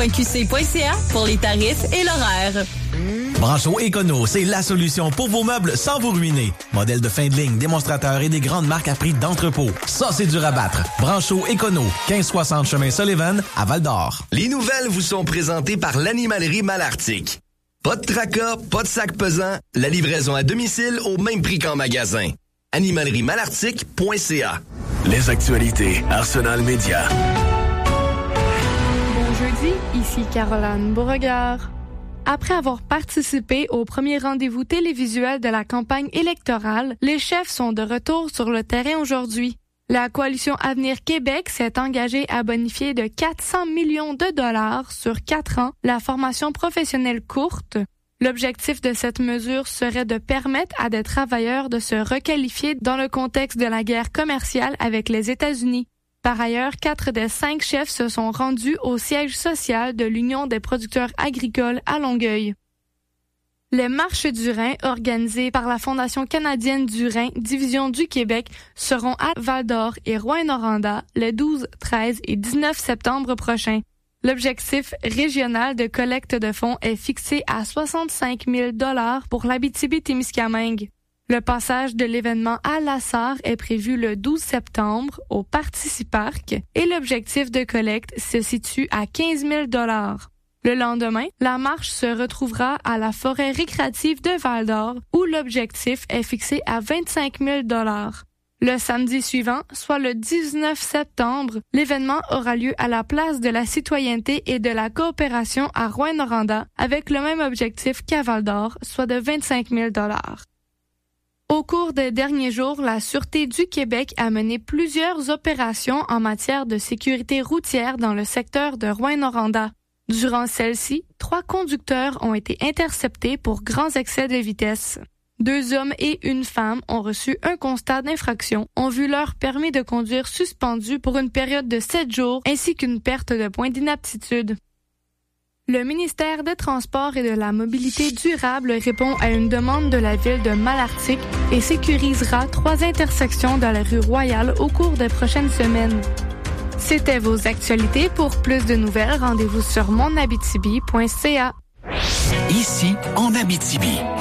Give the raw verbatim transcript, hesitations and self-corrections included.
Q C point C A pour les tarifs et l'horaire. Brancho Econo, c'est la solution pour vos meubles sans vous ruiner. Modèles de fin de ligne, démonstrateurs et des grandes marques à prix d'entrepôt. Ça, c'est dur à battre. Brancho Econo, quinze soixante chemin Sullivan, à Val-d'Or. Les nouvelles vous sont présentées par l'Animalerie Malartic. Pas de tracas, pas de sacs pesants, la livraison à domicile au même prix qu'en magasin. animalerie malartic point c a. Les actualités Arsenal Média. Bon jeudi, ici Caroline Beauregard. Après avoir participé au premier rendez-vous télévisuel de la campagne électorale, les chefs sont de retour sur le terrain aujourd'hui. La coalition Avenir Québec s'est engagée à bonifier de quatre cents millions de dollars sur quatre ans la formation professionnelle courte. L'objectif de cette mesure serait de permettre à des travailleurs de se requalifier dans le contexte de la guerre commerciale avec les États-Unis. Par ailleurs, quatre des cinq chefs se sont rendus au siège social de l'Union des producteurs agricoles à Longueuil. Les marches du Rhin, organisées par la Fondation canadienne du Rhin, division du Québec, seront à Val-d'Or et Rouyn-Noranda les douze, treize et dix-neuf septembre prochains. L'objectif régional de collecte de fonds est fixé à soixante-cinq mille dollars pour l'Abitibi-Témiscamingue. Le passage de l'événement à La Sarre est prévu le douze septembre au Participarc et l'objectif de collecte se situe à quinze mille dollars. Le lendemain, la marche se retrouvera à la forêt récréative de Val-d'Or où l'objectif est fixé à vingt-cinq mille dollars. Le samedi suivant, soit le dix-neuf septembre, l'événement aura lieu à la place de la citoyenneté et de la coopération à Rouyn-Noranda avec le même objectif qu'à Val-d'Or, soit de vingt-cinq mille dollars. Au cours des derniers jours, la Sûreté du Québec a mené plusieurs opérations en matière de sécurité routière dans le secteur de Rouyn-Noranda. Durant celle-ci, trois conducteurs ont été interceptés pour grands excès de vitesse. Deux hommes et une femme ont reçu un constat d'infraction, ont vu leur permis de conduire suspendu pour une période de sept jours ainsi qu'une perte de points d'inaptitude. Le ministère des Transports et de la Mobilité durable répond à une demande de la ville de Malartic et sécurisera trois intersections dans la rue Royale au cours des prochaines semaines. C'était vos actualités. Pour plus de nouvelles, rendez-vous sur mon abitibi point c a. Ici, en Abitibi.